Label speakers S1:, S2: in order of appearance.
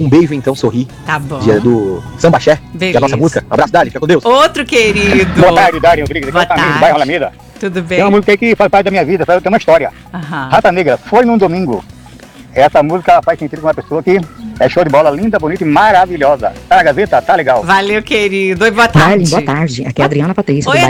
S1: Um beijo então, sorri.
S2: Tá bom.
S1: Dia do Samba Xé, que é a nossa música. Abraço, Dali, fica com Deus.
S2: Outro querido.
S3: Boa tarde, Dário Rodrigues, aqui é
S2: Boa
S3: o Tamir,
S2: tarde.
S3: bairro Alameda.
S2: Tudo bem?
S3: Tem uma música aí que faz parte da minha vida, tem uma história.
S2: Aham.
S3: Rata Negra, foi num domingo. Essa música faz sentido com uma pessoa que é show de bola, linda, bonita e maravilhosa. Tá na gaveta? Tá legal.
S2: Valeu, querido. Oi, boa tarde.
S4: Boa tarde. Aqui é a Adriana Patrícia.
S2: Oi,
S4: do bairro